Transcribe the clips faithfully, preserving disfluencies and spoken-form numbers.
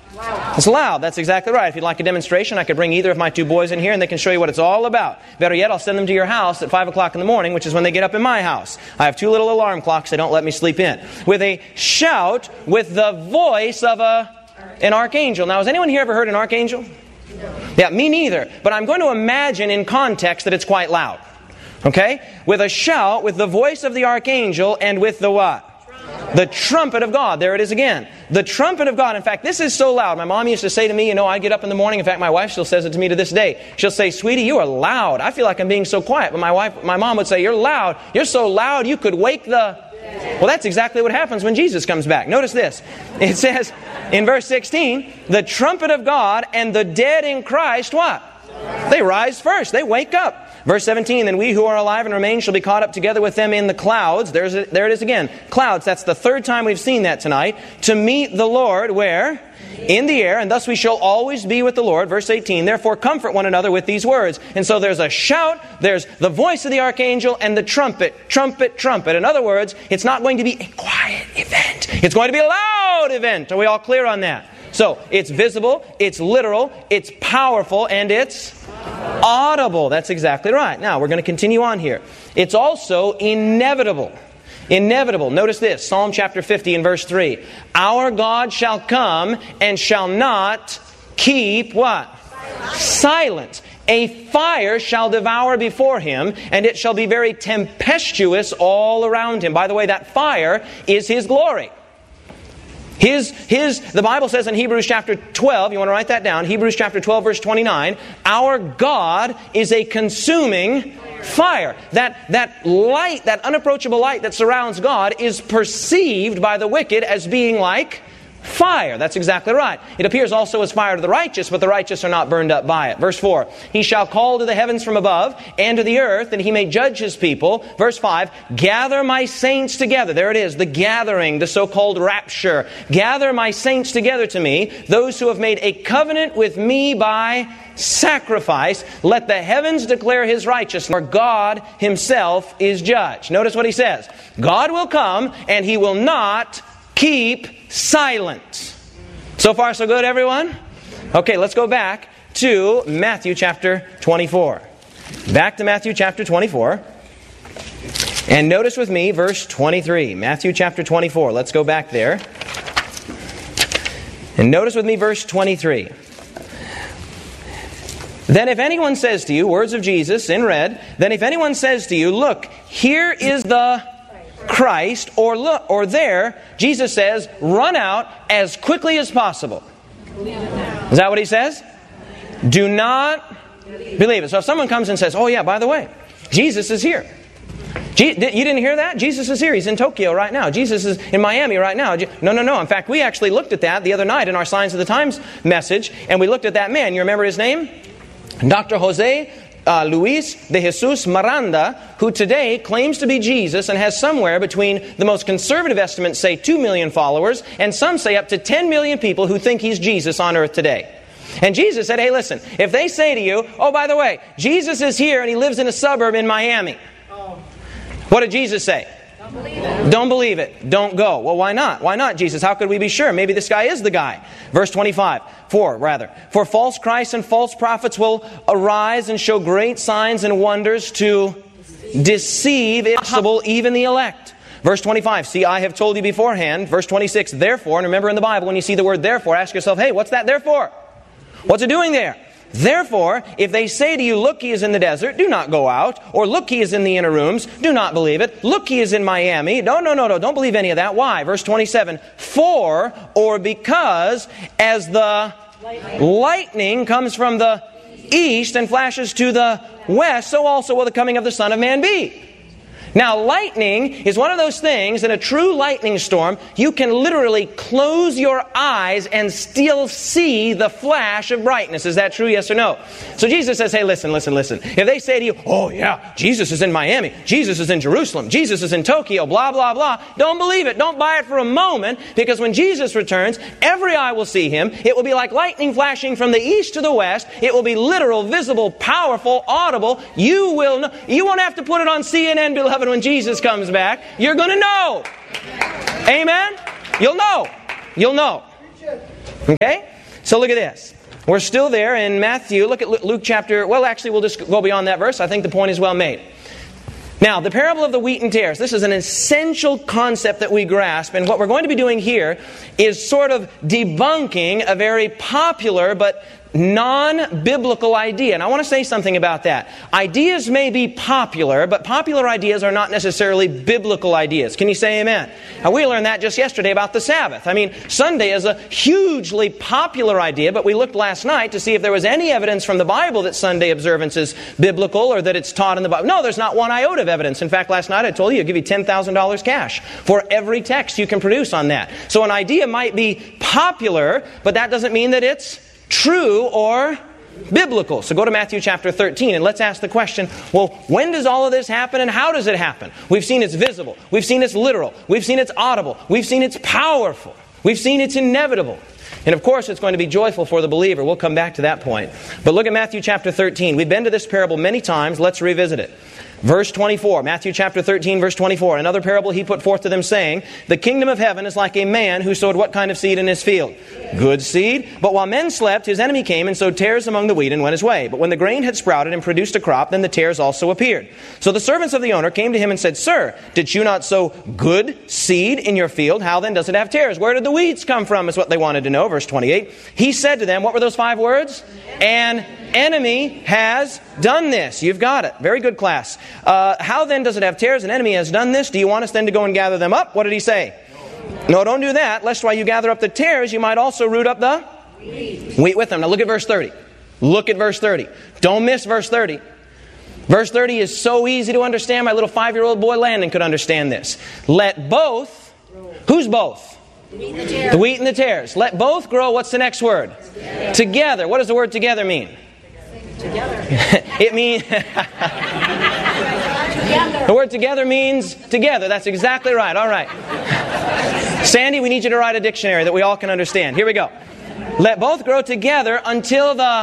It's loud. That's exactly right. If you'd like a demonstration, I could bring either of my two boys in here and they can show you what it's all about. Better yet, I'll send them to your house at five o'clock in the morning, which is when they get up in my house. I have two little alarm clocks. They don't let me sleep in. With a shout, with the voice of a an archangel. Now, has anyone here ever heard an archangel? Yeah, me neither. But I'm going to imagine in context that it's quite loud. Okay? With a shout, with the voice of the archangel, and with the what? The trumpet of God. There it is again. The trumpet of God. In fact, this is so loud. My mom used to say to me, you know, I get up in the morning. In fact, my wife still says it to me to this day. She'll say, sweetie, you are loud. I feel like I'm being so quiet. But my wife, my mom would say, you're loud. You're so loud you could wake the... Well, that's exactly what happens when Jesus comes back. Notice this. It says in verse sixteen, the trumpet of God and the dead in Christ, what? They rise first. They wake up. Verse seventeen, then we who are alive and remain shall be caught up together with them in the clouds. There's a, there it is again. Clouds. That's the third time we've seen that tonight. To meet the Lord, where? In the air, and thus we shall always be with the Lord. Verse eighteen, therefore comfort one another with these words. And so there's a shout, there's the voice of the archangel, and the trumpet, trumpet, trumpet. In other words, it's not going to be a quiet event. It's going to be a loud event. Are we all clear on that? So, it's visible, it's literal, it's powerful, and it's audible. That's exactly right. Now, we're going to continue on here. It's also inevitable. Inevitable. Notice this, Psalm chapter fifty and verse three. Our God shall come and shall not keep what? Silent. A fire shall devour before him, and it shall be very tempestuous all around him. By the way, that fire is His glory. His, his, the Bible says in Hebrews chapter twelve, you want to write that down, Hebrews chapter twelve verse twenty-nine, our God is a consuming fire. That, that light, that unapproachable light that surrounds God is perceived by the wicked as being like fire. That's exactly right. It appears also as fire to the righteous, but the righteous are not burned up by it. Verse four, He shall call to the heavens from above and to the earth, that He may judge His people. Verse five, gather my saints together. There it is, the gathering, the so-called rapture. Gather my saints together to me, those who have made a covenant with me by sacrifice. Let the heavens declare His righteousness, for God Himself is judge. Notice what He says. God will come and He will not keep silent. So far, so good, everyone? Okay, let's go back to Matthew chapter twenty-four. Back to Matthew chapter twenty-four. And notice with me verse twenty-three. Matthew chapter twenty-four. Let's go back there. And notice with me verse twenty-three. Then if anyone says to you, words of Jesus in red, then if anyone says to you, look, here is the Christ, or look, or there, Jesus says, run out as quickly as possible. Is that what He says? Do not believe it. So if someone comes and says, oh yeah, by the way, Jesus is here. Je- you didn't hear that? Jesus is here. He's in Tokyo right now. Jesus is in Miami right now. No, no, no. In fact, we actually looked at that the other night in our Signs of the Times message, and we looked at that man. You remember his name? Doctor Jose Uh, Luis de Jesus Miranda, who today claims to be Jesus and has somewhere between the most conservative estimates say two million followers, and some say up to ten million people who think he's Jesus on earth today. And Jesus said, hey, listen, if they say to you, oh, by the way, Jesus is here and He lives in a suburb in Miami. What did Jesus say? Don't believe it. Don't believe it. Don't go. Well, why not? Why not, Jesus? How could we be sure? Maybe this guy is the guy. Verse twenty-five. For, rather. For false Christs and false prophets will arise and show great signs and wonders to deceive, if possible, even the elect. Verse twenty-five. See, I have told you beforehand. Verse twenty-six. Therefore, and remember in the Bible, when you see the word therefore, ask yourself, hey, what's that there for? What's it doing there? Therefore, if they say to you, look, He is in the desert, do not go out. Or look, He is in the inner rooms, do not believe it. Look, He is in Miami. No, no, no, no, don't believe any of that. Why? Verse twenty-seven. For, or because, as the lightning, lightning comes from the east and flashes to the west, so also will the coming of the Son of Man be. Now, lightning is one of those things, in a true lightning storm, you can literally close your eyes and still see the flash of brightness. Is that true? Yes or no? So Jesus says, hey, listen, listen, listen. If they say to you, oh yeah, Jesus is in Miami, Jesus is in Jerusalem, Jesus is in Tokyo, blah, blah, blah, don't believe it. Don't buy it for a moment, because when Jesus returns, every eye will see Him. It will be like lightning flashing from the east to the west. It will be literal, visible, powerful, audible. You will know. You won't have to put it on C N N, beloved. When Jesus comes back, you're going to know. Amen? You'll know. You'll know. Okay? So look at this. We're still there in Matthew. Look at Luke chapter, well actually we'll just go beyond that verse. I think the point is well made. Now, the parable of the wheat and tares. This is an essential concept that we grasp. And what we're going to be doing here is sort of debunking a very popular but non-biblical idea. And I want to say something about that. Ideas may be popular, but popular ideas are not necessarily biblical ideas. Can you say amen? Now, we learned that just yesterday about the Sabbath. I mean, Sunday is a hugely popular idea, but we looked last night to see if there was any evidence from the Bible that Sunday observance is biblical or that it's taught in the Bible. No, there's not one iota of evidence. In fact, last night I told you, I'll give you ten thousand dollars cash for every text you can produce on that. So an idea might be popular, but that doesn't mean that it's true or biblical. So go to Matthew chapter thirteen and let's ask the question, well, when does all of this happen and how does it happen? We've seen it's visible. We've seen it's literal. We've seen it's audible. We've seen it's powerful. We've seen it's inevitable. And of course, it's going to be joyful for the believer. We'll come back to that point. But look at Matthew chapter thirteen. We've been to this parable many times. Let's revisit it. Verse twenty-four, Matthew chapter thirteen, verse twenty-four. Another parable he put forth to them, saying, the kingdom of heaven is like a man who sowed what kind of seed in his field? Good seed. But while men slept, his enemy came and sowed tares among the wheat and went his way. But when the grain had sprouted and produced a crop, then the tares also appeared. So the servants of the owner came to him and said, Sir, did you not sow good seed in your field? How then does it have tares? Where did the weeds come from? Is what they wanted to know. Verse twenty-eight. He said to them, what were those five words? An enemy has done this. You've got it. Very good, class. Uh, how then does it have tares? An enemy has done this. Do you want us then to go and gather them up? What did he say? No, no don't do that. Lest while you gather up the tares, you might also root up the wheat. wheat with them. Now look at verse thirty. Look at verse thirty. Don't miss verse thirty. Verse thirty is so easy to understand. My little five-year-old boy Landon could understand this. Let both, who's both? The wheat and the tares. The wheat and the tares. Let both grow, what's the next word? Together. Together. What does the word together mean? Together. It means... The word together means together. That's exactly right. All right. Sandy, we need you to write a dictionary that we all can understand. Here we go. Let both grow together until the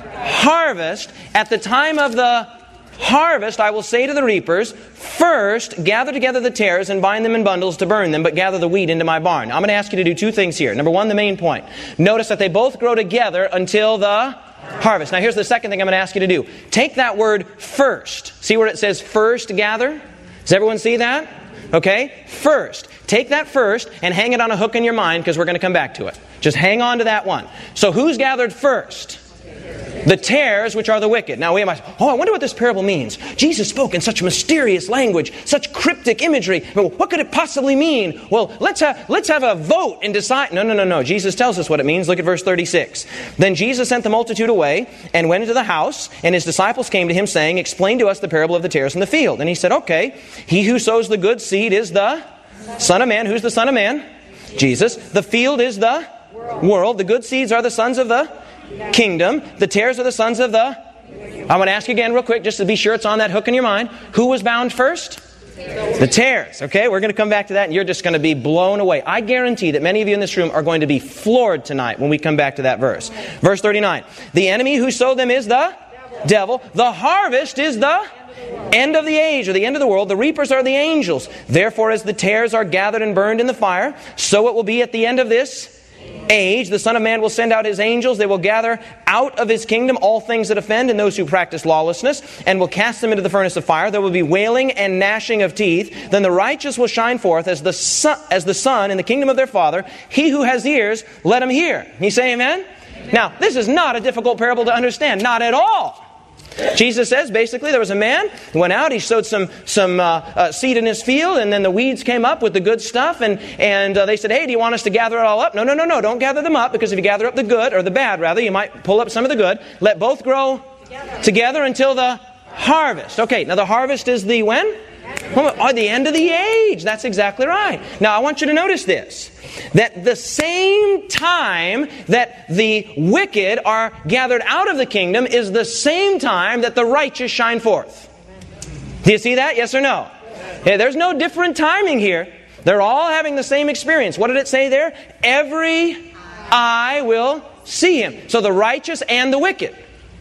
harvest. At the time of the harvest, I will say to the reapers, first, gather together the tares and bind them in bundles to burn them, but gather the wheat into my barn. Now, I'm going to ask you to do two things here. Number one, the main point. Notice that they both grow together until the harvest. Now, here's the second thing I'm going to ask you to do. Take that word first. See where it says first gather? Does everyone see that? Okay? First. Take that first and hang it on a hook in your mind because we're going to come back to it. Just hang on to that one. So who's gathered first? The tares, which are the wicked. Now we might say, oh, I wonder what this parable means. Jesus spoke in such mysterious language, such cryptic imagery. Well, what could it possibly mean? Well, let's have, let's have a vote and decide. No, no, no, no. Jesus tells us what it means. Look at verse thirty-six. Then Jesus sent the multitude away and went into the house, and his disciples came to him saying, explain to us the parable of the tares in the field. And he said, okay, he who sows the good seed is the Son of Man. Who's the Son of Man? Jesus. The field is the world. The good seeds are the sons of the kingdom. The tares are the sons of the... I'm going to ask you again real quick just to be sure it's on that hook in your mind. Who was bound first? The tares. Okay, we're going to come back to that and you're just going to be blown away. I guarantee that many of you in this room are going to be floored tonight when we come back to that verse. Verse thirty-nine. The enemy who sowed them is the devil. The harvest is the end of the age, or the end of the world. The reapers are the angels. Therefore, as the tares are gathered and burned in the fire, so it will be at the end of this age. The Son of Man will send out his angels. They will gather out of his kingdom all things that offend and those who practice lawlessness, and will cast them into the furnace of fire. There will be wailing and gnashing of teeth. Then the righteous will shine forth as the sun, as the sun in the kingdom of their Father. He who has ears, let him hear. Can you say amen? Amen? Now, this is not a difficult parable to understand. Not at all. Jesus says, basically, there was a man who went out, he sowed some some uh, uh, seed in his field, and then the weeds came up with the good stuff, and, and uh, they said, hey, do you want us to gather it all up? No, no, no, no, don't gather them up, because if you gather up the good, or the bad, rather, you might pull up some of the good. Let both grow together, together until the harvest. Okay, now the harvest is the when? At the end of the age. That's exactly right. Now, I want you to notice this. That the same time that the wicked are gathered out of the kingdom is the same time that the righteous shine forth. Do you see that? Yes or no? Yeah, there's no different timing here. They're all having the same experience. What did it say there? Every eye will see him. So the righteous and the wicked.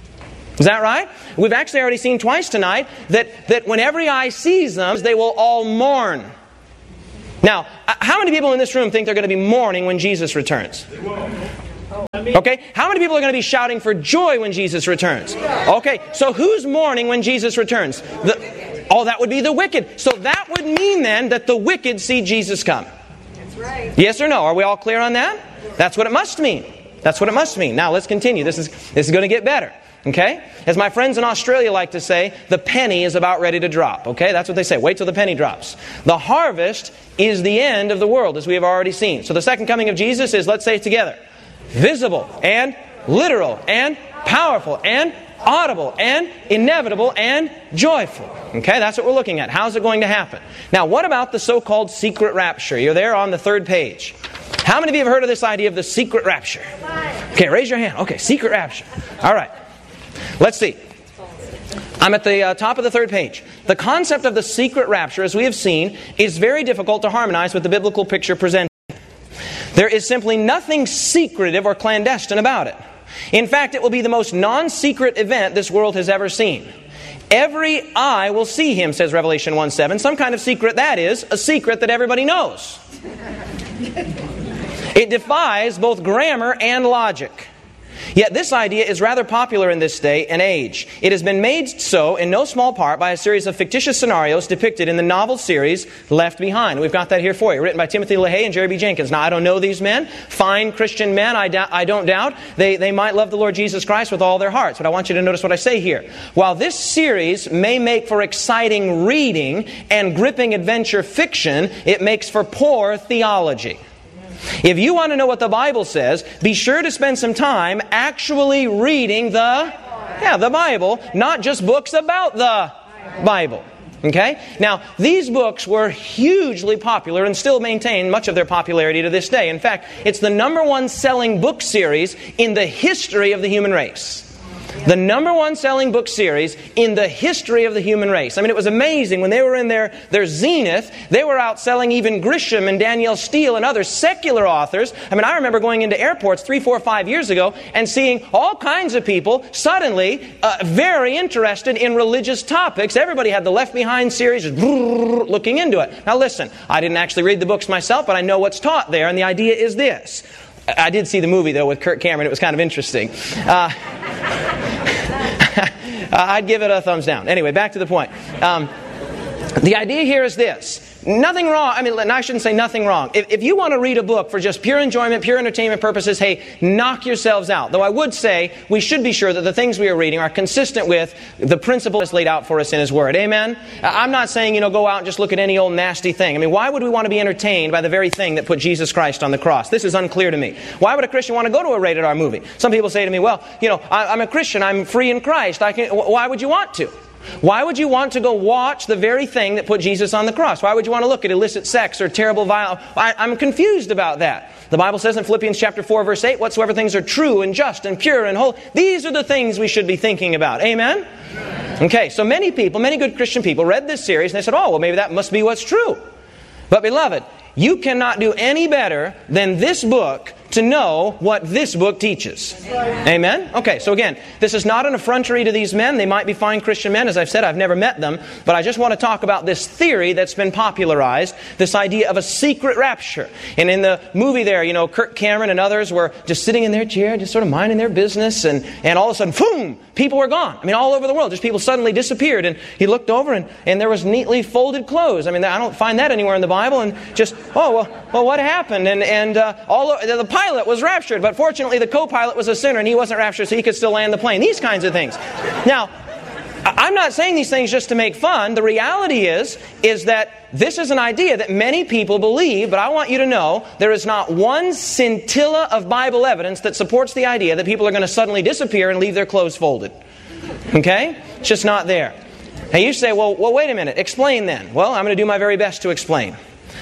Is that right? We've actually already seen twice tonight that, that when every eye sees them, they will all mourn. Now, how many people in this room think they're going to be mourning when Jesus returns? Okay, how many people are going to be shouting for joy when Jesus returns? Okay, so who's mourning when Jesus returns? The, oh, that would be the wicked. So that would mean then that the wicked see Jesus come. That's right. Yes or no? Are we all clear on that? That's what it must mean. That's what it must mean. Now let's continue. This is this is going to get better. Okay? As my friends in Australia like to say, the penny is about ready to drop. Okay? That's what they say. Wait till the penny drops. The harvest is the end of the world, as we have already seen. So the second coming of Jesus is, let's say it together, visible and literal and powerful and audible and inevitable and joyful. Okay? That's what we're looking at. How's it going to happen? Now, what about the so-called secret rapture? You're there on the third page. How many of you have heard of this idea of the secret rapture? Okay, raise your hand. Okay, secret rapture. All right. Let's see. I'm at the uh, top of the third page. The concept of the secret rapture, as we have seen, is very difficult to harmonize with the biblical picture presented. There is simply nothing secretive or clandestine about it. In fact, it will be the most non-secret event this world has ever seen. Every eye will see Him, says Revelation one seven. Some kind of secret that is, a secret that everybody knows. It defies both grammar and logic. Yet this idea is rather popular in this day and age. It has been made so in no small part by a series of fictitious scenarios depicted in the novel series Left Behind. We've got that here for you, written by Timothy LaHaye and Jerry B. Jenkins. Now, I don't know these men. Fine Christian men, I, doubt, I don't doubt. They, they might love the Lord Jesus Christ with all their hearts. But I want you to notice what I say here. While this series may make for exciting reading and gripping adventure fiction, it makes for poor theology. If you want to know what the Bible says, be sure to spend some time actually reading the, yeah, the Bible, not just books about the Bible. Okay? Now, these books were hugely popular and still maintain much of their popularity to this day. In fact, it's the number one selling book series in the history of the human race. The number one selling book series in the history of the human race. I mean, it was amazing. When they were in their, their zenith, they were outselling even Grisham and Danielle Steele and other secular authors. I mean, I remember going into airports three, four, five years ago and seeing all kinds of people suddenly uh, very interested in religious topics. Everybody had the Left Behind series just looking into it. Now listen, I didn't actually read the books myself, but I know what's taught there, and the idea is this. I did see the movie, though, with Kirk Cameron. It was kind of interesting. Uh, I'd give it a thumbs down. Anyway, back to the point. Um, the idea here is this. Nothing wrong. I mean, I shouldn't say nothing wrong. If, if you want to read a book for just pure enjoyment, pure entertainment purposes, hey, knock yourselves out. Though I would say we should be sure that the things we are reading are consistent with the principles laid out for us in His Word. Amen? I'm not saying, you know, go out and just look at any old nasty thing. I mean, why would we want to be entertained by the very thing that put Jesus Christ on the cross? This is unclear to me. Why would a Christian want to go to a rated R movie? Some people say to me, well, you know, I, I'm a Christian. I'm free in Christ. I can. Why would you want to? Why would you want to go watch the very thing that put Jesus on the cross? Why would you want to look at illicit sex or terrible violence? I'm confused about that. The Bible says in Philippians chapter four, verse eight, whatsoever things are true and just and pure and holy, these are the things we should be thinking about. Amen? Okay, so many people, many good Christian people read this series and they said, oh, well, maybe that must be what's true. But beloved, you cannot do any better than this book to know what this book teaches. Amen? Okay, so again, this is not an effrontery to these men. They might be fine Christian men. As I've said, I've never met them. But I just want to talk about this theory that's been popularized, this idea of a secret rapture. And in the movie there, you know, Kirk Cameron and others were just sitting in their chair, just sort of minding their business. And, and all of a sudden, boom, people were gone. I mean, all over the world, just people suddenly disappeared. And he looked over and, and there was neatly folded clothes. I mean, I don't find that anywhere in the Bible. And just, oh, well, well what happened? And, and uh, all the pilot was raptured, but fortunately the co-pilot was a sinner and he wasn't raptured, so he could still land the plane. These kinds of things. Now, I'm not saying these things just to make fun. The reality is, is that this is an idea that many people believe, but I want you to know there is not one scintilla of Bible evidence that supports the idea that people are going to suddenly disappear and leave their clothes folded. Okay? It's just not there. Now you say, well, well, wait a minute. Explain then. Well, I'm going to do my very best to explain.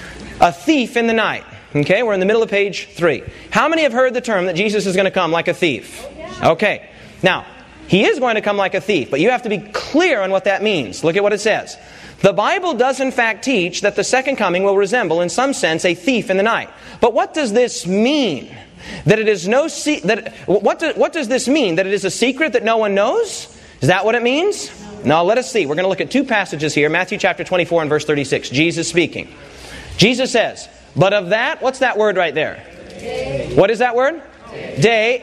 A thief in the night. Okay, we're in the middle of page three. How many have heard the term that Jesus is going to come like a thief? Okay, now, He is going to come like a thief, but you have to be clear on what that means. Look at what it says. The Bible does in fact teach that the second coming will resemble, in some sense, a thief in the night. But what does this mean? That it is no se- that what, do, what does this mean? That it is a secret that no one knows? Is that what it means? No, let us see. We're going to look at two passages here. Matthew chapter twenty-four and verse thirty-six. Jesus speaking. Jesus says, but of that, what's that word right there? Day. What is that word? Day. Day